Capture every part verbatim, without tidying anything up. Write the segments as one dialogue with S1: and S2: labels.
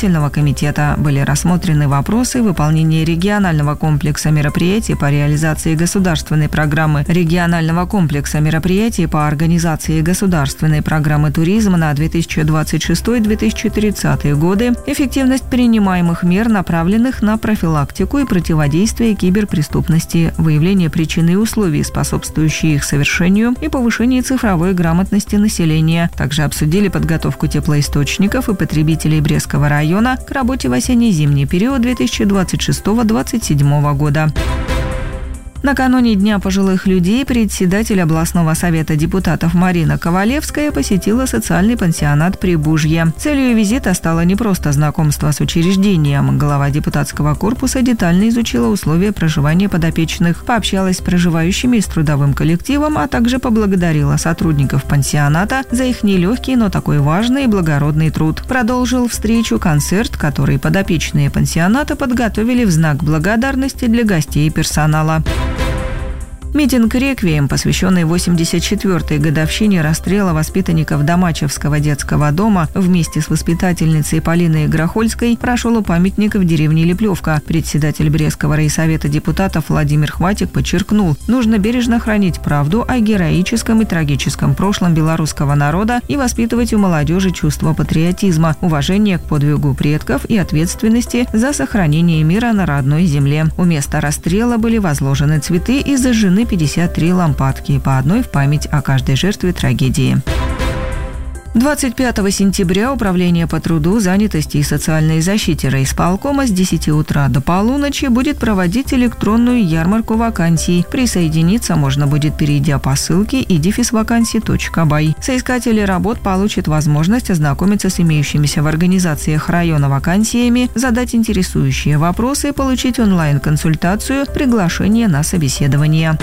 S1: исполнительного комитета. Были рассмотрены вопросы выполнения регионального комплекса мероприятий по реализации государственной программы регионального комплекса мероприятий по организации государственной программы туризма на две тысячи двадцать шестой — две тысячи тридцатый годы, эффективность принимаемых мер, направленных на профилактику и противодействие киберпреступности, выявление причин и условий, способствующие их совершению, и повышение цифровой грамотности населения. Также обсудили подготовку теплоисточников и потребителей Брестского района к работе в осенне-зимний период две тысячи двадцать шестого — две тысячи двадцать седьмого года. Накануне Дня пожилых людей председатель областного совета депутатов Марина Ковалевская посетила социальный пансионат «Прибужье». Целью визита стало не просто знакомство с учреждением. Глава депутатского корпуса детально изучила условия проживания подопечных, пообщалась с проживающими и с трудовым коллективом, а также поблагодарила сотрудников пансионата за их нелегкий, но такой важный и благородный труд. Продолжил встречу концерт, который подопечные пансионата подготовили в знак благодарности для гостей и персонала. Митинг-реквием, посвященный восемьдесят четвёртой годовщине расстрела воспитанников Домачевского детского дома, вместе с воспитательницей Полиной Грохольской прошел у памятника в деревне Леплевка. Председатель Брестского райсовета депутатов Владимир Хватик подчеркнул, нужно бережно хранить правду о героическом и трагическом прошлом белорусского народа и воспитывать у молодежи чувство патриотизма, уважение к подвигу предков и ответственности за сохранение мира на родной земле. У места расстрела были возложены цветы и зажжены пятьдесят три лампадки, по одной в память о каждой жертве трагедии. двадцать пятого сентября Управление по труду, занятости и социальной защите райисполкома с десяти утра до полуночи будет проводить электронную ярмарку вакансий. Присоединиться можно будет, перейдя по ссылке и дефис вакансий точка бай. Соискатели работ получат возможность ознакомиться с имеющимися в организациях района вакансиями, задать интересующие вопросы, получить онлайн-консультацию, приглашение на собеседование.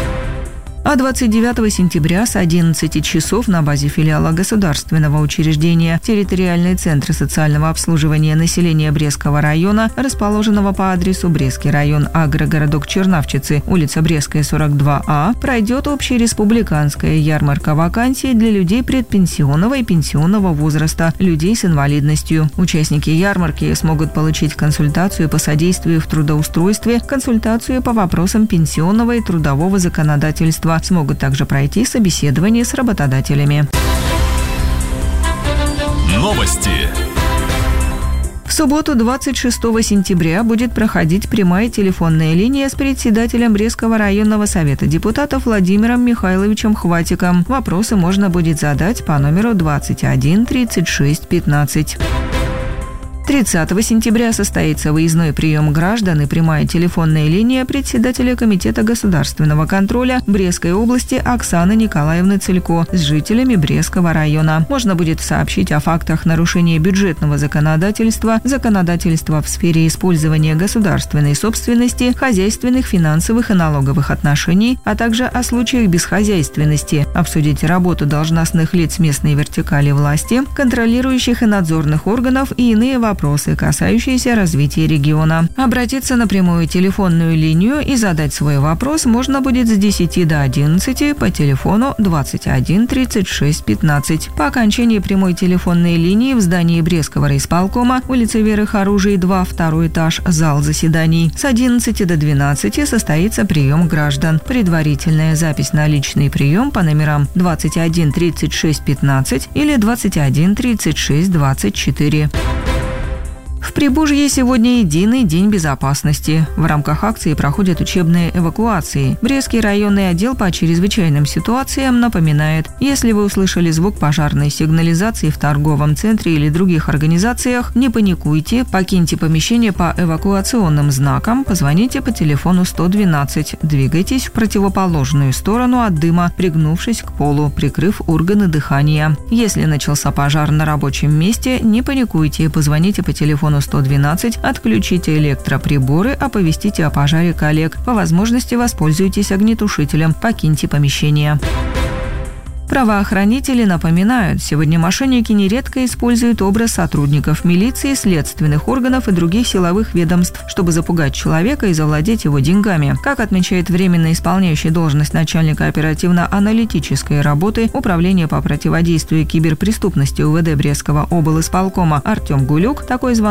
S1: А двадцать девятого сентября с одиннадцати часов на базе филиала государственного учреждения территориальный центр социального обслуживания населения Брестского района, расположенного по адресу Брестский район, агрогородок Чернавчицы, улица Брестская, сорок два А, пройдет общереспубликанская ярмарка вакансий для людей предпенсионного и пенсионного возраста, людей с инвалидностью. Участники ярмарки смогут получить консультацию по содействию в трудоустройстве, консультацию по вопросам пенсионного и трудового законодательства. Смогут также пройти собеседование с работодателями.
S2: Новости.
S1: В субботу, двадцать шестого сентября, будет проходить прямая телефонная линия с председателем Брестского районного совета депутатов Владимиром Михайловичем Хватиком. Вопросы можно будет задать по номеру двадцать один тридцать шесть пятнадцать. тридцатого сентября состоится выездной прием граждан и прямая телефонная линия председателя Комитета государственного контроля Брестской области Оксаны Николаевны Целько с жителями Брестского района. Можно будет сообщить о фактах нарушения бюджетного законодательства, законодательства в сфере использования государственной собственности, хозяйственных, финансовых и налоговых отношений, а также о случаях безхозяйственности, обсудить работу должностных лиц местной вертикали власти, контролирующих и надзорных органов и иные вопросы. Вопросы, касающиеся развития региона. Обратиться на прямую телефонную линию и задать свой вопрос можно будет с десяти до одиннадцати по телефону двадцать один тридцать шесть пятнадцать. По окончании прямой телефонной линии в здании Брестского райисполкома, улица Веры Харужей, два, второй этаж, зал заседаний, с одиннадцати до двенадцати состоится прием граждан. Предварительная запись на личный прием по номерам двадцать один тридцать шесть пятнадцать или двадцать один тридцать шесть двадцать четыре. В Прибужье сегодня единый день безопасности. В рамках акции проходят учебные эвакуации. Брестский районный отдел по чрезвычайным ситуациям напоминает, если вы услышали звук пожарной сигнализации в торговом центре или других организациях, не паникуйте, покиньте помещение по эвакуационным знакам, позвоните по телефону сто двенадцать, двигайтесь в противоположную сторону от дыма, пригнувшись к полу, прикрыв органы дыхания. Если начался пожар на рабочем месте, не паникуйте, позвоните по телефону сто двенадцать, отключите электроприборы, оповестите о пожаре коллег. По возможности воспользуйтесь огнетушителем, покиньте помещение. Правоохранители напоминают, сегодня мошенники нередко используют образ сотрудников милиции, следственных органов и других силовых ведомств, чтобы запугать человека и завладеть его деньгами. Как отмечает временно исполняющий должность начальника оперативно-аналитической работы Управления по противодействию киберпреступности УВД Брестского облисполкома Артем Гулюк, такой звонок